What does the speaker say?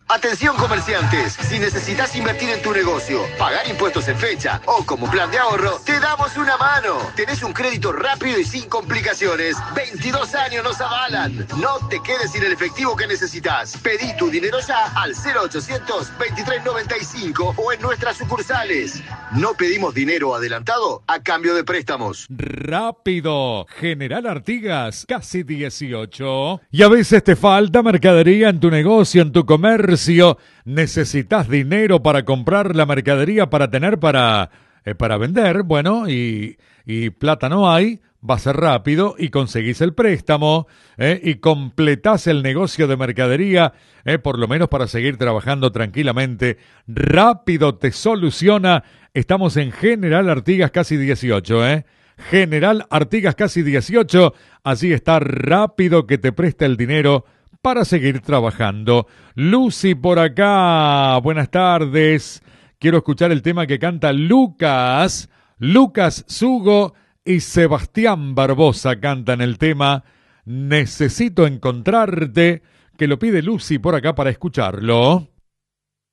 Atención comerciantes, si necesitas invertir en tu negocio, pagar impuestos en fecha o como plan de ahorro, te damos una mano. Tenés un crédito rápido y sin complicaciones. 22 años nos avalan. No te quedes sin el efectivo que necesitas. Pedí tu dinero ya al 0800 2395 o en nuestras sucursales. No pedimos dinero adelantado a cambio de préstamos. Rápido. General Artigas, casi 18. Y a veces te falta mercadería en tu negocio, en tu comercio. Necesitas dinero para comprar la mercadería para tener para vender, bueno, y plata no hay, va a ser rápido y conseguís el préstamo y completás el negocio de mercadería, por lo menos para seguir trabajando tranquilamente. Rápido te soluciona. Estamos en General Artigas casi 18, General Artigas casi 18, así está. Rápido que te presta el dinero para seguir trabajando. Lucy por acá, buenas tardes. Quiero escuchar el tema que canta Lucas Sugo y Sebastián Barbosa cantan el tema Necesito encontrarte, que lo pide Lucy por acá para escucharlo.